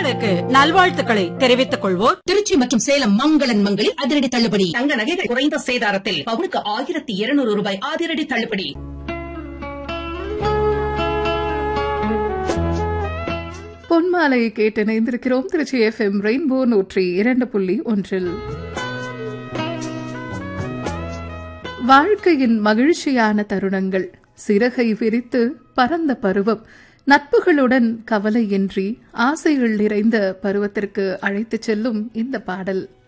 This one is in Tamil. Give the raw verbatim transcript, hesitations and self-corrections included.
நேயர்களுக்கு நல்வாழ்த்துக்களை தெரிவித்துக் கொள்வோர் திருச்சி மற்றும் சேலம் மங்களன் மங்களில் அதிரடி தள்ளுபடி. தங்க நகைகள் குறைந்த சேதாரத்தில் பவுனுக்கு ஆயிரத்தி இருநூறு ரூபாய் அதிரடி தள்ளுபடி. பொன்மாலையை கேட்டு இணைந்திருக்கிறோம் திருச்சி எஃப் எம் ரெயின்போ நூற்றி இரண்டு புள்ளி ஒன்றில். வாழ்க்கையின் மகிழ்ச்சியான தருணங்கள், சிறகை விரித்து பரந்த பருவம், நட்புகளுடன் கவலையின்றி ஆசைகள் நிறைந்த பருவத்திற்கு அழைத்துச் செல்லும் இந்த பாடல்.